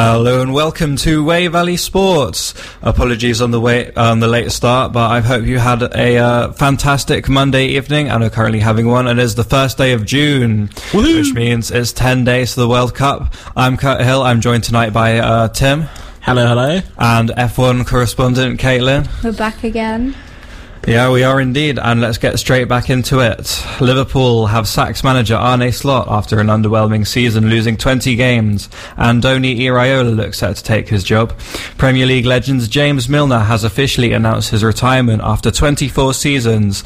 Hello and welcome to Wey Valley Sports. Apologies on the late start, but I hope you had a fantastic Monday evening and are currently having one. It is the first day of June, Woo-hoo! Which means it's 10 days to the World Cup. I'm Kurt Hill. I'm joined tonight by Tim. Hello. And F1 correspondent Caitlin. We're back again. Yeah, we are indeed, and let's get straight back into it. Liverpool have sacked manager Arne Slot after an underwhelming season, losing 20 games, and Andoni Iraola looks set to take his job. Premier League legends James Milner has officially announced his retirement after 24 seasons,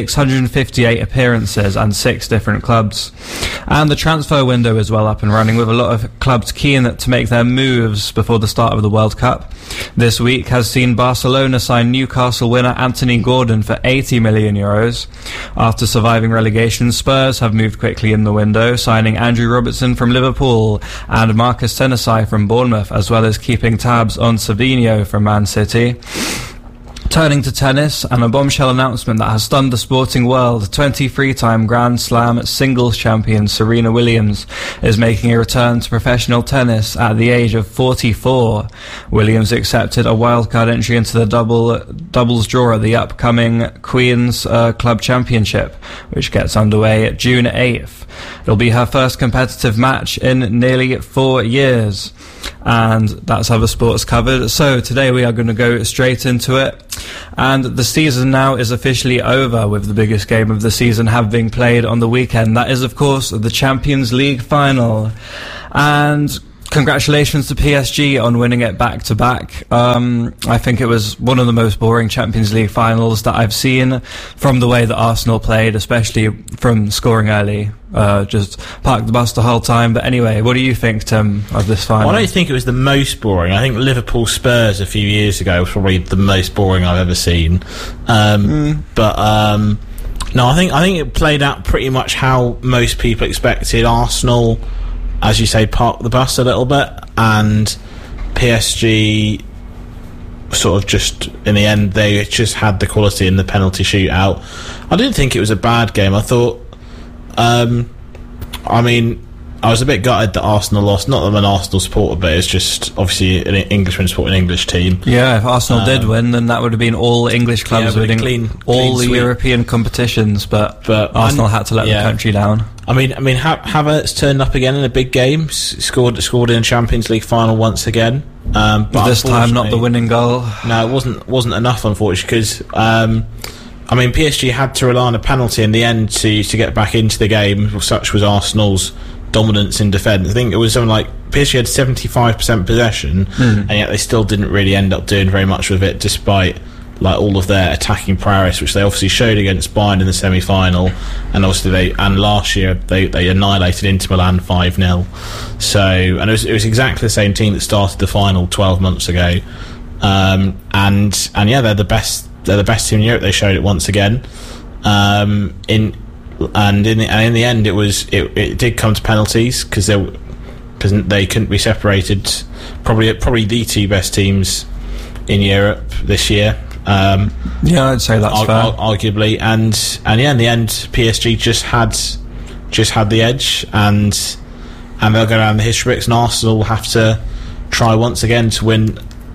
658 appearances, and 6 different clubs. And the transfer window is well up and running, with a lot of clubs keen to make their moves before the start of the World Cup. This week has seen Barcelona sign Newcastle winner Anthony Gordon for €80 million. After surviving relegation, Spurs have moved quickly in the window, signing Andrew Robertson from Liverpool and Marcus Senesi from Bournemouth, as well as keeping tabs on Savinho from Man City. Turning to tennis, and a bombshell announcement that has stunned the sporting world, 23-time Grand Slam singles champion Serena Williams is making a return to professional tennis at the age of 44. Williams accepted a wildcard entry into the doubles draw at the upcoming Queen's Club Championship, which gets underway June 8th. It'll be her first competitive match in nearly 4 years. And that's other sports covered. So today we are going to go straight into it. And the season now is officially over, with the biggest game of the season having played on the weekend. That is, of course, the Champions League final. And congratulations to PSG on winning it back-to-back. I think it was one of the most boring Champions League finals that I've seen, from the way that Arsenal played, especially from scoring early. Just parked the bus the whole time. But anyway, what do you think, Tim, of this final? Well, I don't think it was the most boring. I think Liverpool Spurs a few years ago was probably the most boring I've ever seen. No, I think it played out pretty much how most people expected. Arsenal, as you say, parked the bus a little bit, and PSG sort of just, in the end, they just had the quality in the penalty shootout. I didn't think it was a bad game. I thought, I was a bit gutted that Arsenal lost. Not that I'm an Arsenal supporter, but it's just obviously an Englishman supporting an English team. Yeah, if Arsenal did win, then that would have been all English clubs winning all the European competitions. But Arsenal had to let the country down. I mean, Havertz turned up again in a big game, scored in a Champions League final once again. But this time, not the winning goal. No, it wasn't enough, unfortunately, because PSG had to rely on a penalty in the end to get back into the game. Such was Arsenal's dominance in defence. I think it was something like PSG had 75% possession, and yet they still didn't really end up doing very much with it, despite all of their attacking prowess, which they obviously showed against Bayern in the semi-final, and obviously last year they annihilated Inter Milan 5-0. So, and it was exactly the same team that started the final 12 months ago, and they're the best. They're the best team in Europe. They showed it once again. In the end, it did come to penalties because they couldn't be separated. Probably the 2 best teams in Europe this year. I'd say that's fair. Arguably, and in the end, PSG just had the edge, and they'll go down the history books, and Arsenal will have to try once again to win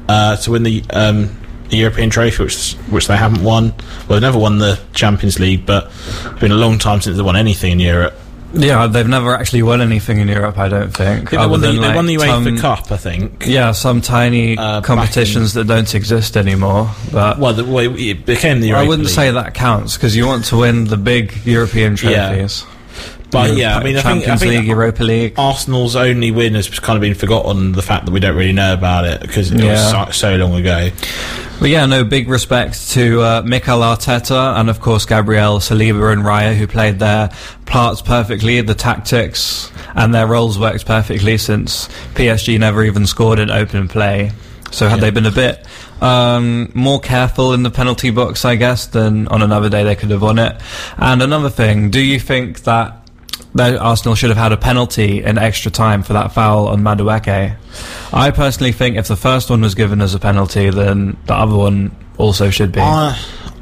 the European trophy, which they haven't won. Well, they've never won the Champions League, but it's been a long time since they've won anything in Europe. Yeah, they've never actually won anything in Europe, I don't think. They won the UEFA Cup, I think. Yeah, some tiny competitions that don't exist anymore. But it became the Europa I wouldn't League. Say that counts, because you want to win the big European trophies. Yeah. But Champions League, Europa League. Arsenal's only win has kind of been forgotten, the fact that we don't really know about it because it was so long ago. But big respect to Mikel Arteta and of course Gabriel, Saliba and Raya, who played their parts perfectly. The tactics and their roles worked perfectly, since PSG never even scored in open play. So had they been a bit more careful in the penalty box, I guess, then on another day they could have won it. And another thing, do you think that Arsenal should have had a penalty in extra time for that foul on Madueke? I personally think if the first one was given as a penalty, then the other one also should be. I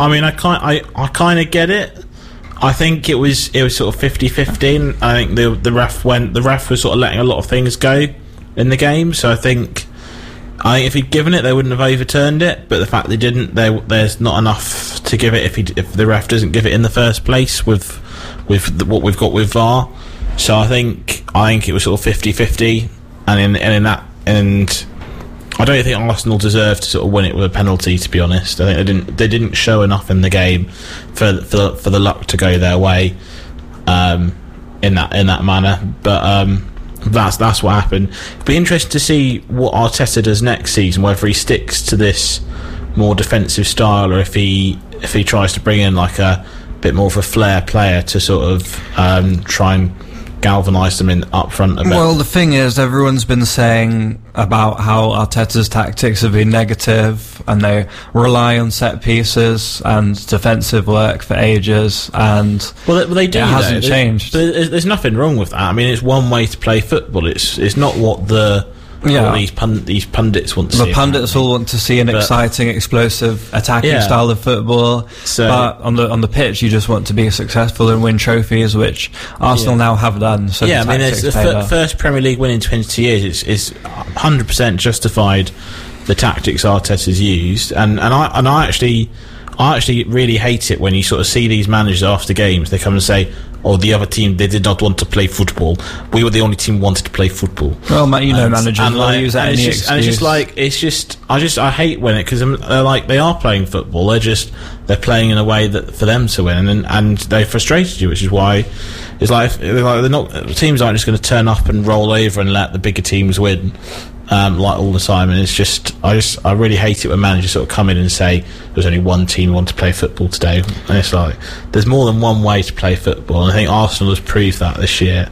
kind of get it. I think it was sort of 50-50. I think the ref was sort of letting a lot of things go in the game. So I think if he'd given it, they wouldn't have overturned it. But the fact they didn't, there's not enough to give it if the ref doesn't give it in the first place with what we've got with VAR. So I think it was sort of 50-50, and I don't think Arsenal deserved to sort of win it with a penalty, to be honest. I think they didn't show enough in the game for the luck to go their way in that manner. But that's what happened. It'll be interesting to see what Arteta does next season, whether he sticks to this more defensive style or if he tries to bring in like a bit more of a flair player to sort of try and galvanise them in up front a bit. Well, the thing is, everyone's been saying about how Arteta's tactics have been negative and they rely on set pieces and defensive work for ages, and they do. It hasn't changed. There's nothing wrong with that. I mean, it's one way to play football. It's not what these pundits want to see. The pundits all want to see an exciting, explosive, attacking style of football. But on the pitch, you just want to be successful and win trophies, which Arsenal now have done. So I mean, it's the first Premier League win in 22 years. It's 100% justified. The tactics Arteta's used, and I actually really hate it when you sort of see these managers after games. They come and say, "Oh, the other team, they did not want to play football. We were the only team who wanted to play football." Well, managers will use that any excuse. And I hate when it, because they are playing football. They're playing in a way that for them to win, and they frustrated you, which is why it's like they're not, teams aren't just going to turn up and roll over and let the bigger teams win. Like all the time, and it's just I really hate it when managers sort of come in and say there's only one team who want to play football today, and it's like there's more than one way to play football, and I think Arsenal has proved that this year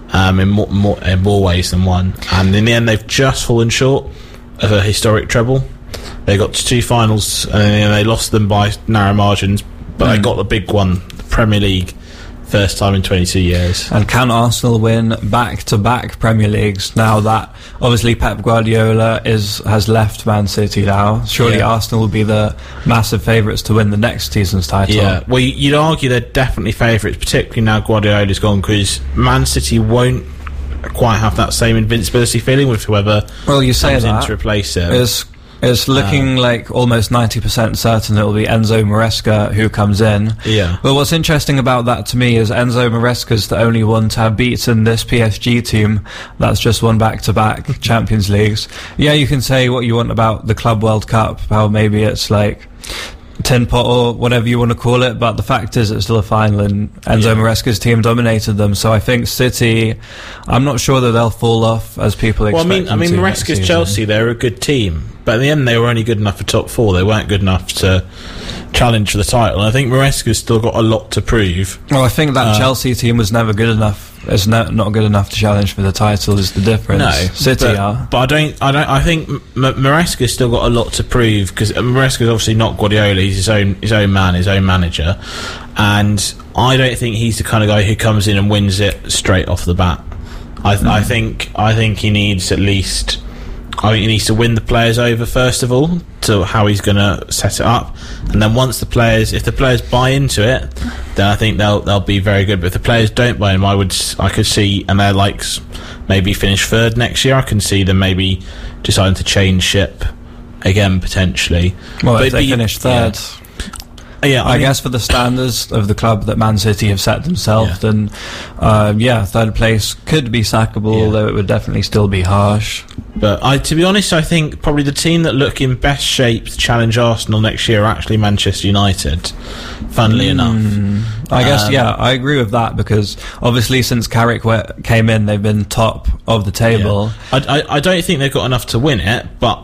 in more ways than one, and in the end they've just fallen short of a historic treble. They got to 2 finals and they lost them by narrow margins, but they got the big one, the Premier League. First time in 22 years. And can Arsenal win back-to-back Premier Leagues now that obviously Pep Guardiola has left Man City now? Surely Arsenal will be the massive favourites to win the next season's title. Yeah, well, you'd argue they're definitely favourites, particularly now Guardiola's gone, because Man City won't quite have that same invincibility feeling with whoever comes in to replace him. It's looking like almost 90% certain it will be Enzo Maresca who comes in. Yeah. But what's interesting about that to me is Enzo Maresca's the only one to have beaten this PSG team that's just won back-to-back Champions Leagues. Yeah, you can say what you want about the Club World Cup, how maybe it's like tin pot or whatever you want to call it, but the fact is it's still a final, and Enzo Maresca's team dominated them. So I think City, I'm not sure that they'll fall off as people expect. Well, I mean Maresca's Chelsea, they're a good team, but in the end they were only good enough for top 4. They weren't good enough to challenge for the title, and I think Maresca's still got a lot to prove. Well, I think that Chelsea team was never good enough. It's not good enough to challenge for the title. Is the difference? No, City are. But I think Maresca's still got a lot to prove, because Maresca's obviously not Guardiola. He's his own man, his own manager, and I don't think he's the kind of guy who comes in and wins it straight off the bat. I think he needs at least. I think he needs to win the players over first of all, to how he's going to set it up, and then if the players buy into it, then I think they'll be very good. But if the players don't buy in, I could see, and they're like maybe finish 3rd next year, I can see them maybe deciding to change ship again potentially. Well, if they finish 3rd. Yeah, I guess for the standards of the club that Man City have set themselves, then 3rd place could be sackable, although it would definitely still be harsh. But to be honest, I think probably the team that look in best shape to challenge Arsenal next year are actually Manchester United, funnily enough. I guess, I agree with that, because obviously since Carrick came in, they've been top of the table. Yeah. I don't think they've got enough to win it, but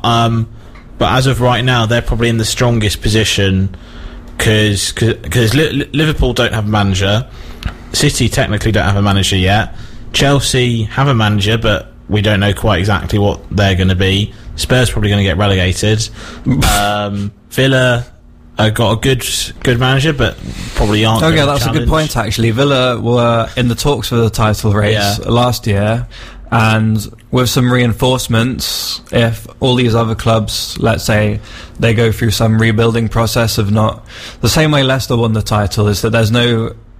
as of right now, they're probably in the strongest position, because Liverpool don't have a manager, City technically don't have a manager yet, Chelsea have a manager, but we don't know quite exactly what they're going to be. Spurs probably going to get relegated. Villa got a good manager, but probably aren't. Oh yeah, that's a good point actually. Villa were in the talks for the title race last year, and with some reinforcements, if all these other clubs, let's say, they go through some rebuilding process of not the same way Leicester won the title, is that there's no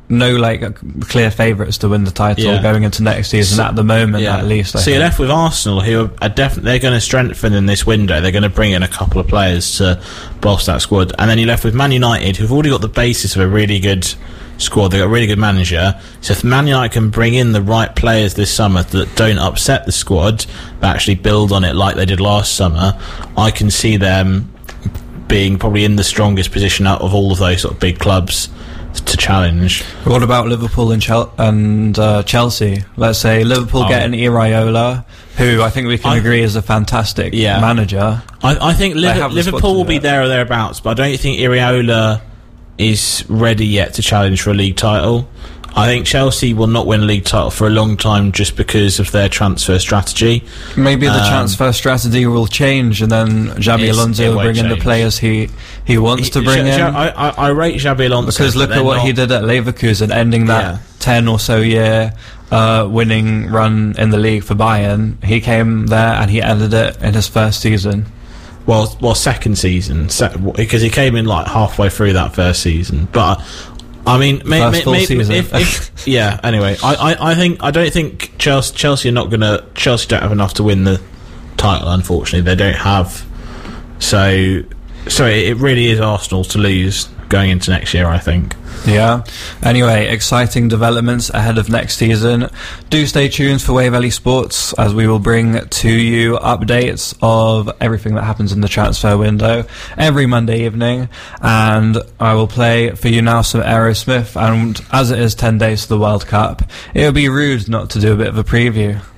no clear favourites to win the title going into next season at the moment, at least. So you're left with Arsenal, who are definitely they're going to strengthen in this window. They're going to bring in a couple of players to bolster that squad, and then you're left with Man United, who've already got the basis of a really good squad. They've got a really good manager. So if Man United can bring in the right players this summer that don't upset the squad, but actually build on it like they did last summer, I can see them being probably in the strongest position out of all of those sort of big clubs to challenge. What about Liverpool and Chelsea? Let's say Liverpool getting Iraola, who I think we can agree is a fantastic manager. I think Liverpool will be there or thereabouts, but I don't think Iraola is ready yet to challenge for a league title. I think Chelsea will not win a league title for a long time just because of their transfer strategy. Maybe the transfer strategy will change, and then Xabi Alonso will bring in the players he wants to bring in. I rate Xabi Alonso because look at what he did at Leverkusen, ending that 10 or so year winning run in the league for Bayern. He came there and he ended it in his first season. Well, second season, because he came in halfway through that first season, but. I mean, maybe anyway, I don't think Chelsea are not gonna. Chelsea don't have enough to win the title. Unfortunately, they don't have. So it really is Arsenal to lose going into next year, I think. Yeah. Anyway, exciting developments ahead of next season. Do stay tuned for Waverley Sports, as we will bring to you updates of everything that happens in the transfer window every Monday evening. And I will play for you now some Aerosmith. And as it is 10 days to the World Cup, it would be rude not to do a bit of a preview.